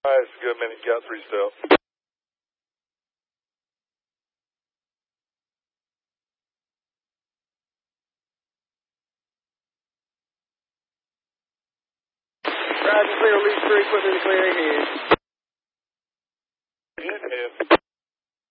Alright, it's good, man. You got 3 steps. Roger, clear, release 3, put in the clear ahead. Ahead.